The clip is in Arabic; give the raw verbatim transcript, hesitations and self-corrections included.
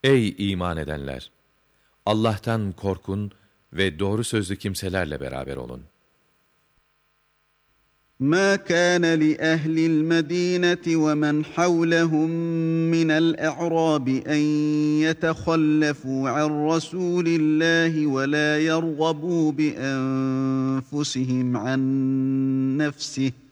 Ey iman edenler! Allah'tan korkun ve doğru sözlü kimselerle beraber olun. مَا كَانَ لِأَهْلِ الْمَدِينَةِ وَمَنْ حَوْلَهُم مِّنَ الْأَعْرَابِ أَن يَتَخَلَّفُوا عَن رَّسُولِ اللَّهِ وَلَا يَرْغَبُوا بِأَنفُسِهِمْ عَن نَّفْسِهِ ۚ